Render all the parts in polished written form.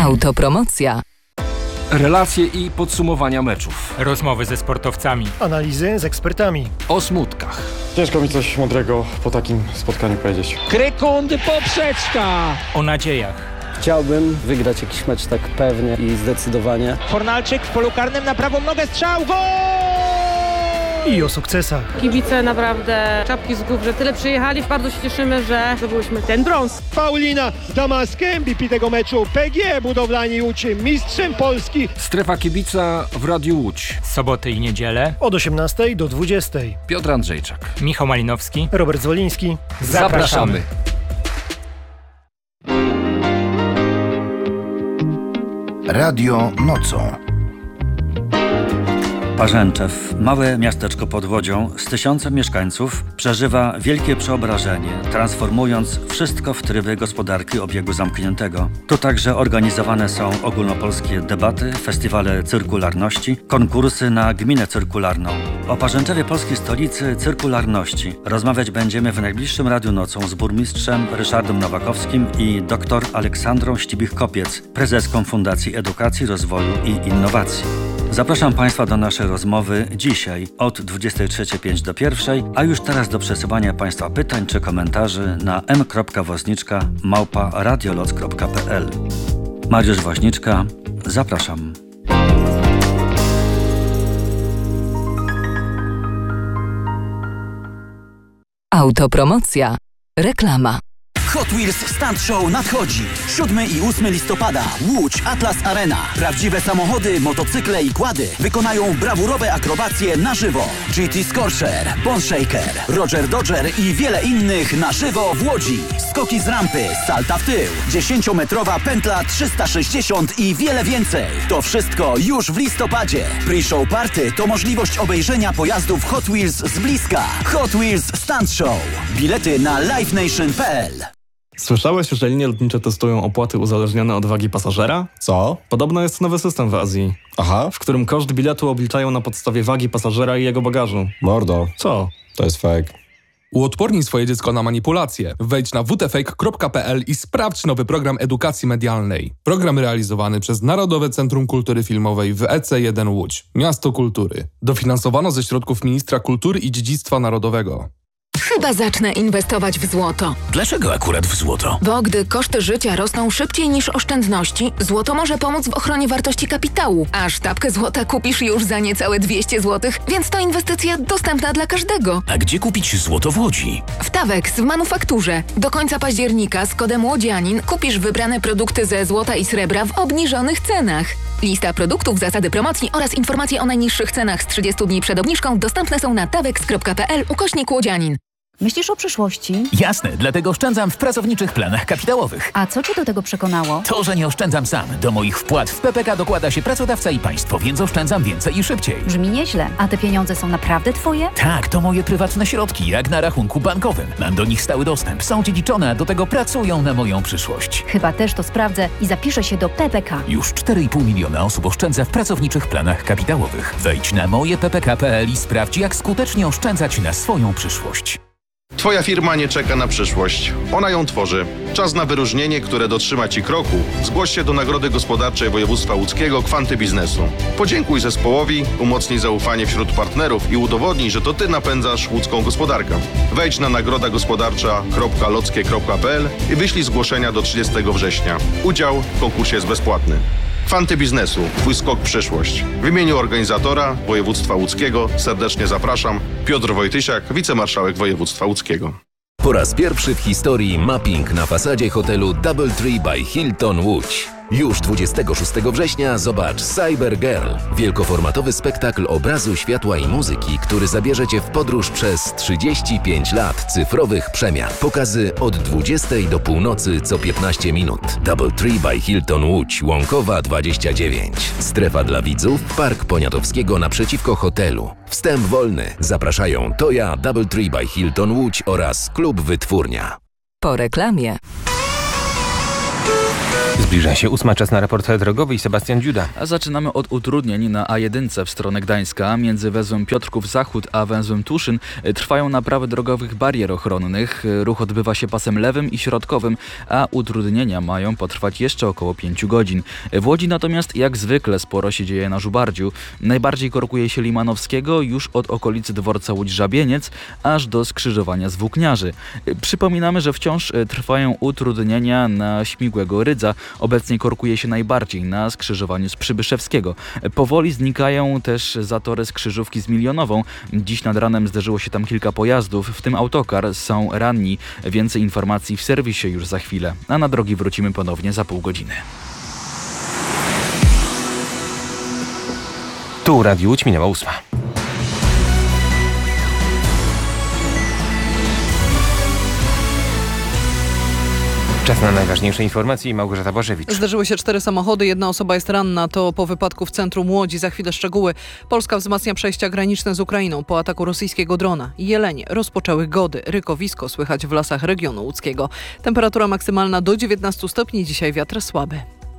Autopromocja. Relacje i podsumowania meczów. Rozmowy ze sportowcami. Analizy z ekspertami. O smutkach. Ciężko mi coś mądrego po takim spotkaniu powiedzieć. Krykundy poprzeczka. O nadziejach. Chciałbym wygrać jakiś mecz tak pewnie i zdecydowanie. Fornalczyk w polu karnym na prawą nogę, strzał, gol! I o sukcesach. Kibice naprawdę czapki z głów, że tyle przyjechali. Bardzo się cieszymy, że zdobyłyśmy ten brąz. Paulina Damaskę, MVP tego meczu. PGE Budowlani Łódź, mistrzem Polski. Strefa kibica w Radiu Łódź. Soboty i niedzielę. Od 18 do 20. Piotr Andrzejczak. Michał Malinowski. Robert Zwoliński. Zapraszamy. Radio nocą. Parzęczew, małe miasteczko pod Łodzią z 1000 mieszkańców, przeżywa wielkie przeobrażenie, transformując wszystko w tryby gospodarki obiegu zamkniętego. Tu także organizowane są ogólnopolskie debaty, festiwale cyrkularności, konkursy na gminę cyrkularną. O Parzęczewie polskiej stolicy cyrkularności rozmawiać będziemy w najbliższym Radiu Nocą z burmistrzem Ryszardem Nowakowskim i dr Aleksandrą Ścibich-Kopiec, prezeską Fundacji Edukacji, Rozwoju i Innowacji. Zapraszam Państwa do naszej rozmowy dzisiaj od 23:05 do 1:00, a już teraz do przesyłania Państwa pytań czy komentarzy na m.woźniczka@radioloc.pl. Mariusz Woźniczka, zapraszam. Autopromocja. Reklama. Hot Wheels Stunt Show nadchodzi. 7 i 8 listopada. Łódź Atlas Arena. Prawdziwe samochody, motocykle i quady wykonają brawurowe akrobacje na żywo. GT Scorcher, Bone Shaker, Roger Dodger i wiele innych na żywo w Łodzi. Skoki z rampy, salta w tył, 10-metrowa pętla 360 i wiele więcej. To wszystko już w listopadzie. Pre-show party to możliwość obejrzenia pojazdów Hot Wheels z bliska. Hot Wheels Stunt Show. Bilety na livenation.pl. Słyszałeś, że linie lotnicze testują opłaty uzależnione od wagi pasażera? Co? Podobno jest nowy system w Azji. Aha. W którym koszt biletu obliczają na podstawie wagi pasażera i jego bagażu. Mordo. Co? To jest fake. Uodpornij swoje dziecko na manipulacje. Wejdź na wtfake.pl i sprawdź nowy program edukacji medialnej. Program realizowany przez Narodowe Centrum Kultury Filmowej w EC1 Łódź. Miasto Kultury. Dofinansowano ze środków Ministra Kultury i Dziedzictwa Narodowego. Chyba zacznę inwestować w złoto. Dlaczego akurat w złoto? Bo gdy koszty życia rosną szybciej niż oszczędności, złoto może pomóc w ochronie wartości kapitału. A sztabkę złota kupisz już za niecałe 200 zł, więc to inwestycja dostępna dla każdego. A gdzie kupić złoto w Łodzi? W Tawex w manufakturze. Do końca października z kodem Łodzianin kupisz wybrane produkty ze złota i srebra w obniżonych cenach. Lista produktów, zasady promocji oraz informacje o najniższych cenach z 30 dni przed obniżką dostępne są na tawex.pl/Łodzianin. Myślisz o przyszłości? Jasne, dlatego oszczędzam w pracowniczych planach kapitałowych. A co Cię do tego przekonało? To, że nie oszczędzam sam. Do moich wpłat w PPK dokłada się pracodawca i państwo, więc oszczędzam więcej i szybciej. Brzmi nieźle. A te pieniądze są naprawdę Twoje? Tak, to moje prywatne środki, jak na rachunku bankowym. Mam do nich stały dostęp, są dziedziczone, a do tego pracują na moją przyszłość. Chyba też to sprawdzę i zapiszę się do PPK. Już 4,5 miliona osób oszczędza w pracowniczych planach kapitałowych. Wejdź na mojeppk.pl i sprawdź, jak skutecznie oszczędzać na swoją przyszłość. Twoja firma nie czeka na przyszłość. Ona ją tworzy. Czas na wyróżnienie, które dotrzyma Ci kroku. Zgłoś się do Nagrody Gospodarczej Województwa Łódzkiego Kwanty Biznesu. Podziękuj zespołowi, umocnij zaufanie wśród partnerów i udowodnij, że to Ty napędzasz łódzką gospodarkę. Wejdź na nagrodagospodarcza.lockie.pl i wyślij zgłoszenia do 30 września. Udział w konkursie jest bezpłatny. Kwanty Biznesu. Twój skok w przyszłość. W imieniu organizatora Województwa Łódzkiego serdecznie zapraszam. Piotr Wojtysiak, wicemarszałek Województwa Łódzkiego. Po raz pierwszy w historii mapping na fasadzie hotelu DoubleTree by Hilton Łódź. Już 26 września zobacz Cyber Girl, wielkoformatowy spektakl obrazu, światła i muzyki, który zabierze Cię w podróż przez 35 lat cyfrowych przemian. Pokazy od 20 do północy co 15 minut. DoubleTree by Hilton Łódź, Łąkowa 29. Strefa dla widzów, Park Poniatowskiego naprzeciwko hotelu. Wstęp wolny. Zapraszają Toja, DoubleTree by Hilton Łódź oraz Klub Wytwórnia. Po reklamie. Zbliża się 8, czas na raport drogowy i Sebastian Dziuda. A zaczynamy od utrudnień na A1 w stronę Gdańska. Między węzłem Piotrków Zachód a węzłem Tuszyn trwają naprawy drogowych barier ochronnych. Ruch odbywa się pasem lewym i środkowym, a utrudnienia mają potrwać jeszcze około 5 godzin. W Łodzi natomiast jak zwykle sporo się dzieje na Żubardziu. Najbardziej korkuje się Limanowskiego już od okolicy dworca Łódź-Żabieniec aż do skrzyżowania z Włókniarzy. Przypominamy, że wciąż trwają utrudnienia na Śmigłego Rydza. Obecnie korkuje się najbardziej na skrzyżowaniu z Przybyszewskiego. Powoli znikają też zatory z Krzyżówki z Milionową. Dziś nad ranem zdarzyło się tam kilka pojazdów, w tym autokar. Są ranni. Więcej informacji w serwisie już za chwilę. A na drogi wrócimy ponownie za pół godziny. Tu Radio Łódź, minęła 8. Czas na najważniejsze informacje. Małgorzata Bożewicz. Zdarzyły się 4 samochody, 1 osoba jest ranna. To po wypadku w centrum Łodzi. Za chwilę szczegóły. Polska wzmacnia przejścia graniczne z Ukrainą po ataku rosyjskiego drona. Jelenie rozpoczęły gody. Rykowisko słychać w lasach regionu łódzkiego. Temperatura maksymalna do 19 stopni. Dzisiaj wiatr słaby.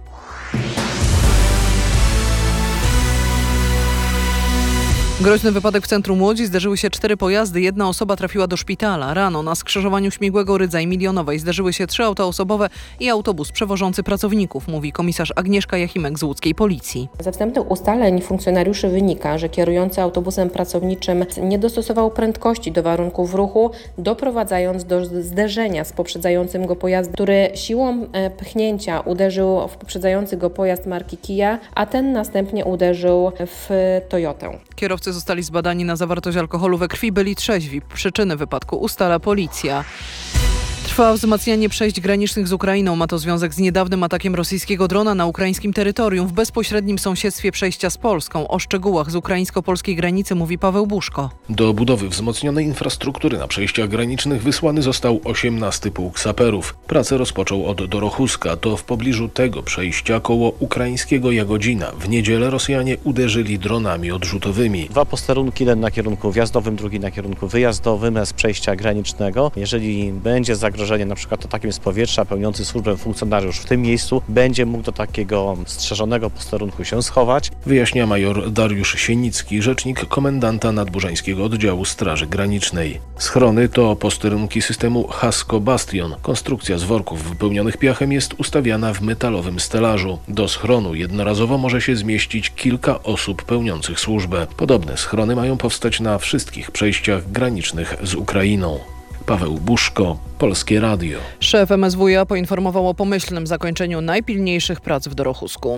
Groźny wypadek w centrum Łodzi. Zdarzyły się 4 pojazdy. 1 osoba trafiła do szpitala. Rano na skrzyżowaniu Śmigłego Rydza i Milionowej zdarzyły się 3 auta osobowe i autobus przewożący pracowników, mówi komisarz Agnieszka Jachimek z łódzkiej policji. Ze wstępnych ustaleń funkcjonariuszy wynika, że kierujący autobusem pracowniczym nie dostosował prędkości do warunków ruchu, doprowadzając do zderzenia z poprzedzającym go pojazdem, który siłą pchnięcia uderzył w poprzedzający go pojazd marki Kia, a ten następnie uderzył w Toyotę. Kierowcy zostali zbadani na zawartość alkoholu we krwi, byli trzeźwi. Przyczyny wypadku ustala policja. Trwa wzmacnianie przejść granicznych z Ukrainą. Ma to związek z niedawnym atakiem rosyjskiego drona na ukraińskim terytorium w bezpośrednim sąsiedztwie przejścia z Polską. O szczegółach z ukraińsko-polskiej granicy mówi Paweł Buszko. Do budowy wzmocnionej infrastruktury na przejściach granicznych wysłany został 18. Pułk Saperów. Pracę rozpoczął od Dorochuska. To w pobliżu tego przejścia koło ukraińskiego Jagodzina. W niedzielę Rosjanie uderzyli dronami odrzutowymi. 2 posterunki, jeden na kierunku wjazdowym, drugi na kierunku wyjazdowym z przejścia granicznego. Jeżeli będzie zagrożenie na przykład atakiem z powietrza, pełniący służbę funkcjonariusz w tym miejscu będzie mógł do takiego strzeżonego posterunku się schować. Wyjaśnia major Dariusz Sienicki, rzecznik komendanta Nadburzańskiego Oddziału Straży Granicznej. Schrony to posterunki systemu Hasko Bastion. Konstrukcja z worków wypełnionych piachem jest ustawiana w metalowym stelażu. Do schronu jednorazowo może się zmieścić kilka osób pełniących służbę. Podobne schrony mają powstać na wszystkich przejściach granicznych z Ukrainą. Paweł Buszko, Polskie Radio. Szef MSWiA poinformował o pomyślnym zakończeniu najpilniejszych prac w Dorochusku.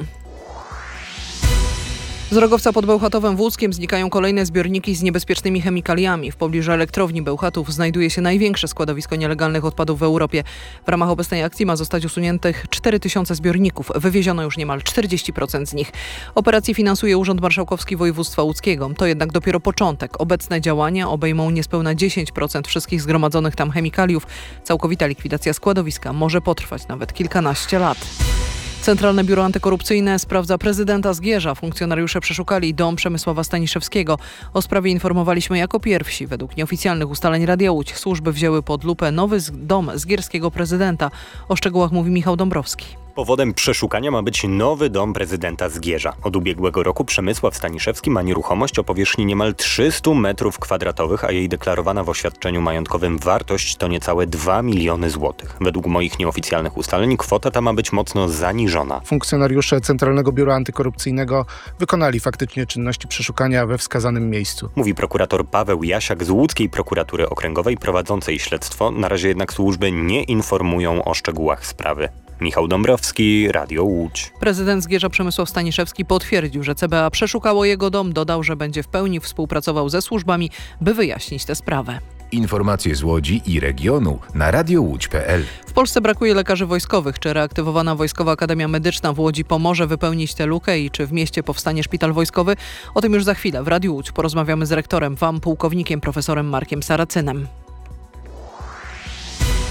Z Rogowca pod Bełchatowem w Łódzkiem znikają kolejne zbiorniki z niebezpiecznymi chemikaliami. W pobliżu elektrowni Bełchatów znajduje się największe składowisko nielegalnych odpadów w Europie. W ramach obecnej akcji ma zostać usuniętych 4000 zbiorników. Wywieziono już niemal 40% z nich. Operację finansuje Urząd Marszałkowski Województwa Łódzkiego. To jednak dopiero początek. Obecne działania obejmą niespełna 10% wszystkich zgromadzonych tam chemikaliów. Całkowita likwidacja składowiska może potrwać nawet kilkanaście lat. Centralne Biuro Antykorupcyjne sprawdza prezydenta Zgierza. Funkcjonariusze przeszukali dom Przemysława Staniszewskiego. O sprawie informowaliśmy jako pierwsi. Według nieoficjalnych ustaleń Radia Łódź służby wzięły pod lupę nowy dom zgierskiego prezydenta. O szczegółach mówi Michał Dąbrowski. Powodem przeszukania ma być nowy dom prezydenta Zgierza. Od ubiegłego roku Przemysław Staniszewski ma nieruchomość o powierzchni niemal 300 m2, a jej deklarowana w oświadczeniu majątkowym wartość to niecałe 2 miliony złotych. Według moich nieoficjalnych ustaleń kwota ta ma być mocno zaniżona. Funkcjonariusze Centralnego Biura Antykorupcyjnego wykonali faktycznie czynności przeszukania we wskazanym miejscu. Mówi prokurator Paweł Jasiak z Łódzkiej Prokuratury Okręgowej prowadzącej śledztwo. Na razie jednak służby nie informują o szczegółach sprawy. Michał Dąbrowski, Radio Łódź. Prezydent Zgierza Przemysław Staniszewski potwierdził, że CBA przeszukało jego dom. Dodał, że będzie w pełni współpracował ze służbami, by wyjaśnić tę sprawę. Informacje z Łodzi i regionu na radiołódź.pl. W Polsce brakuje lekarzy wojskowych. Czy reaktywowana Wojskowa Akademia Medyczna w Łodzi pomoże wypełnić tę lukę i czy w mieście powstanie szpital wojskowy? O tym już za chwilę w Radiu Łódź porozmawiamy z rektorem WAM, pułkownikiem profesorem Markiem Saracynem.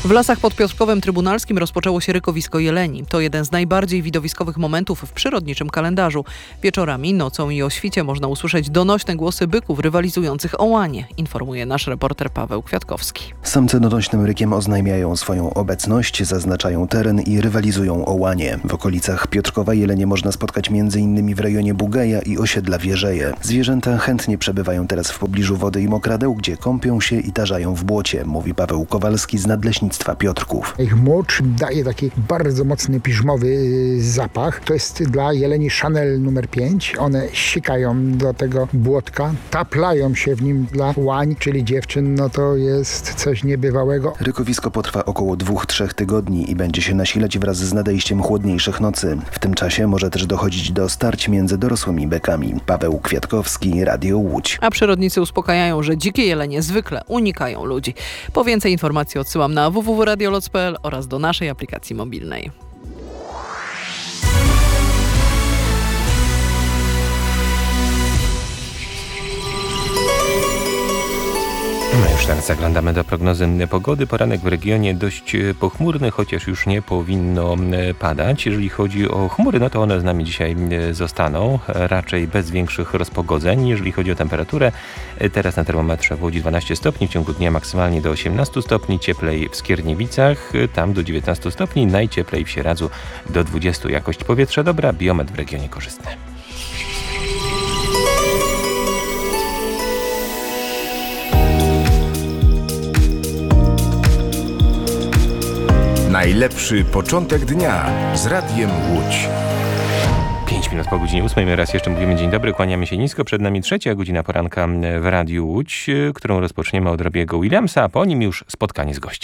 W Lasach pod Piotrkowem Trybunalskim rozpoczęło się rykowisko jeleni. To jeden z najbardziej widowiskowych momentów w przyrodniczym kalendarzu. Wieczorami, nocą i o świcie można usłyszeć donośne głosy byków rywalizujących o łanie, informuje nasz reporter Paweł Kwiatkowski. Samce donośnym rykiem oznajmiają swoją obecność, zaznaczają teren i rywalizują o łanie. W okolicach Piotrkowa jelenie można spotkać m.in. w rejonie Bugeja i osiedla Wierzeje. Zwierzęta chętnie przebywają teraz w pobliżu wody i mokradeł, gdzie kąpią się i tarzają w błocie, mówi Paweł Kowalski z Nadleśnictwa Piotrków. Ich mocz daje taki bardzo mocny piżmowy zapach. To jest dla jeleni Chanel numer 5. One sikają do tego błotka, taplają się w nim dla łań, czyli dziewczyn. No to jest coś niebywałego. Rykowisko potrwa około 2-3 tygodni i będzie się nasilać wraz z nadejściem chłodniejszych nocy. W tym czasie może też dochodzić do starć między dorosłymi bekami. Paweł Kwiatkowski, Radio Łódź. A przyrodnicy uspokajają, że dzikie jelenie zwykle unikają ludzi. Po więcej informacji odsyłam na www.radioloc.pl oraz do naszej aplikacji mobilnej. No już teraz zaglądamy do prognozy pogody. Poranek w regionie dość pochmurny, chociaż już nie powinno padać. Jeżeli chodzi o chmury, no to one z nami dzisiaj zostaną, raczej bez większych rozpogodzeń. Jeżeli chodzi o temperaturę, teraz na termometrze w Łodzi 12 stopni, w ciągu dnia maksymalnie do 18 stopni, cieplej w Skierniewicach, tam do 19 stopni, najcieplej w Sieradzu do 20. Jakość powietrza dobra, biometr w regionie korzystny. Najlepszy początek dnia z Radiem Łódź. 5 minut po godzinie 8. Raz jeszcze mówimy dzień dobry, kłaniamy się nisko. Przed nami 3. godzina poranka w Radiu Łódź, którą rozpoczniemy od Robiego Williamsa, a po nim już spotkanie z gościem.